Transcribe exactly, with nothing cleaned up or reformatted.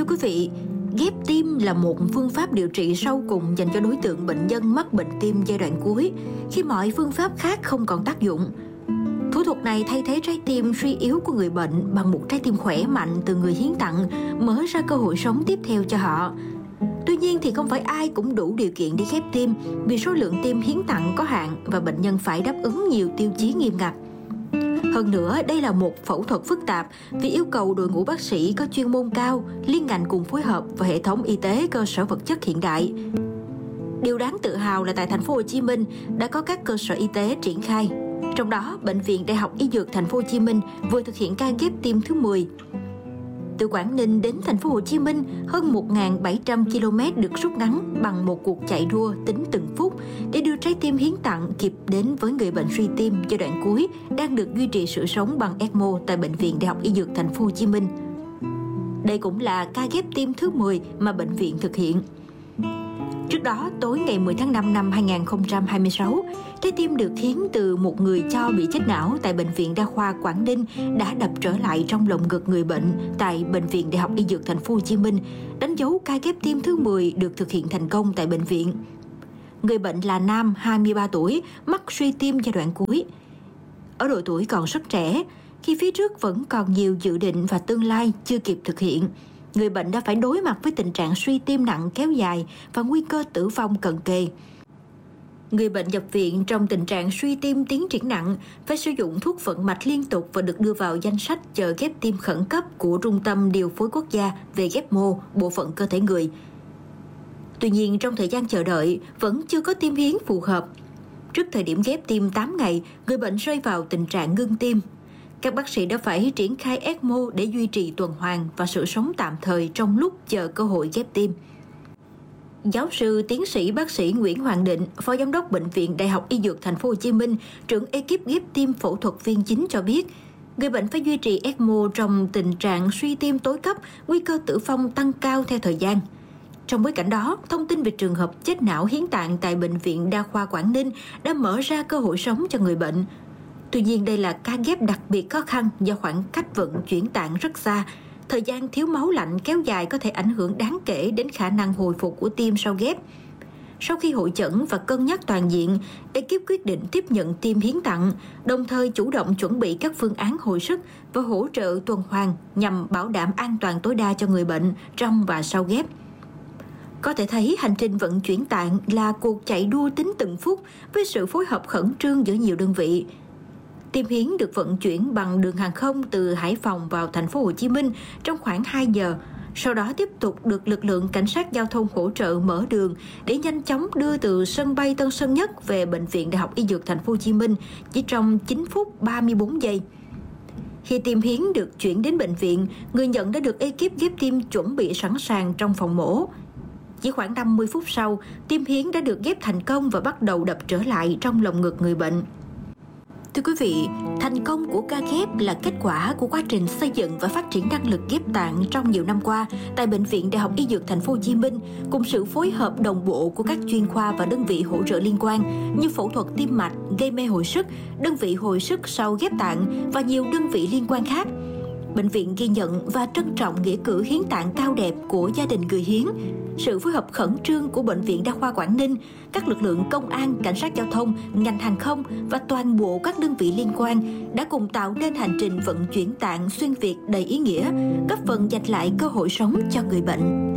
quý vị, ghép tim là một phương pháp điều trị sau cùng dành cho đối tượng bệnh nhân mắc bệnh tim giai đoạn cuối, khi mọi phương pháp khác không còn tác dụng. Thủ thuật này thay thế trái tim suy yếu của người bệnh bằng một trái tim khỏe mạnh từ người hiến tặng, mở ra cơ hội sống tiếp theo cho họ. Tuy nhiên thì không phải ai cũng đủ điều kiện để ghép tim, vì số lượng tim hiến tặng có hạn và bệnh nhân phải đáp ứng nhiều tiêu chí nghiêm ngặt. Hơn nữa, đây là một phẫu thuật phức tạp vì yêu cầu đội ngũ bác sĩ có chuyên môn cao, liên ngành cùng phối hợp và hệ thống y tế cơ sở vật chất hiện đại. Điều đáng tự hào là tại thành phố Hồ Chí Minh đã có các cơ sở y tế triển khai. Trong đó, Bệnh viện Đại học Y Dược thành phố Hồ Chí Minh vừa thực hiện ca ghép tim thứ mười. Từ Quảng Ninh đến thành phố Hồ Chí Minh, hơn một nghìn bảy trăm ki lô mét được rút ngắn bằng một cuộc chạy đua tính từng phút để đưa trái tim hiến tặng kịp đến với người bệnh suy tim giai đoạn cuối đang được duy trì sự sống bằng e cờ mô tại Bệnh viện Đại học Y Dược thành phố Hồ Chí Minh. Đây cũng là ca ghép tim thứ mười mà bệnh viện thực hiện. Trước đó, tối ngày mười tháng năm năm hai nghìn không trăm hai mươi sáu, trái tim được hiến từ một người cho bị chết não tại Bệnh viện Đa khoa Quảng Ninh đã đập trở lại trong lồng ngực người bệnh tại Bệnh viện Đại học Y Dược thành phố Hồ Chí Minh, đánh dấu ca ghép tim thứ mười được thực hiện thành công tại bệnh viện. Người bệnh là nam hai mươi ba tuổi, mắc suy tim giai đoạn cuối. Ở độ tuổi còn rất trẻ, khi phía trước vẫn còn nhiều dự định và tương lai chưa kịp thực hiện, người bệnh đã phải đối mặt với tình trạng suy tim nặng kéo dài và nguy cơ tử vong cận kề. Người bệnh nhập viện trong tình trạng suy tim tiến triển nặng, phải sử dụng thuốc vận mạch liên tục và được đưa vào danh sách chờ ghép tim khẩn cấp của Trung tâm Điều phối Quốc gia về ghép mô, bộ phận cơ thể người. Tuy nhiên, trong thời gian chờ đợi, vẫn chưa có tim hiến phù hợp. Trước thời điểm ghép tim tám ngày, người bệnh rơi vào tình trạng ngưng tim. Các bác sĩ đã phải triển khai e cờ mô để duy trì tuần hoàn và sự sống tạm thời trong lúc chờ cơ hội ghép tim. Giáo sư tiến sĩ bác sĩ Nguyễn Hoàng Định, Phó Giám đốc Bệnh viện Đại học Y Dược thành phố Hồ Chí Minh, trưởng ekip ghép tim phẫu thuật viên chính cho biết, người bệnh phải duy trì e cờ mô trong tình trạng suy tim tối cấp, nguy cơ tử vong tăng cao theo thời gian. Trong bối cảnh đó, thông tin về trường hợp chết não hiến tạng tại Bệnh viện Đa khoa Quảng Ninh đã mở ra cơ hội sống cho người bệnh. Tuy nhiên, đây là ca ghép đặc biệt khó khăn do khoảng cách vận chuyển tạng rất xa. Thời gian thiếu máu lạnh kéo dài có thể ảnh hưởng đáng kể đến khả năng hồi phục của tim sau ghép. Sau khi hội chẩn và cân nhắc toàn diện, ekip quyết định tiếp nhận tim hiến tặng, đồng thời chủ động chuẩn bị các phương án hồi sức và hỗ trợ tuần hoàn nhằm bảo đảm an toàn tối đa cho người bệnh trong và sau ghép. Có thể thấy hành trình vận chuyển tạng là cuộc chạy đua tính từng phút với sự phối hợp khẩn trương giữa nhiều đơn vị. Tim hiến được vận chuyển bằng đường hàng không từ Hải Phòng vào thành phố Hồ Chí Minh trong khoảng hai giờ, sau đó tiếp tục được lực lượng cảnh sát giao thông hỗ trợ mở đường để nhanh chóng đưa từ sân bay Tân Sơn Nhất về Bệnh viện Đại học Y Dược thành phố Hồ Chí Minh chỉ trong chín phút ba mươi bốn giây. Khi tim hiến được chuyển đến bệnh viện, người nhận đã được ekip ghép tim chuẩn bị sẵn sàng trong phòng mổ. Chỉ khoảng năm mươi phút sau, tim hiến đã được ghép thành công và bắt đầu đập trở lại trong lồng ngực người bệnh. Thưa quý vị, thành công của ca ghép là kết quả của quá trình xây dựng và phát triển năng lực ghép tạng trong nhiều năm qua tại Bệnh viện Đại học Y Dược thành phố Hồ Chí Minh, cùng sự phối hợp đồng bộ của các chuyên khoa và đơn vị hỗ trợ liên quan như phẫu thuật tim mạch, gây mê hồi sức, đơn vị hồi sức sau ghép tạng và nhiều đơn vị liên quan khác. Bệnh viện ghi nhận và trân trọng nghĩa cử hiến tạng cao đẹp của gia đình người hiến, sự phối hợp khẩn trương của Bệnh viện Đa khoa Quảng Ninh, các lực lượng công an, cảnh sát giao thông, ngành hàng không và toàn bộ các đơn vị liên quan đã cùng tạo nên hành trình vận chuyển tạng xuyên Việt đầy ý nghĩa, góp phần giành lại cơ hội sống cho người bệnh.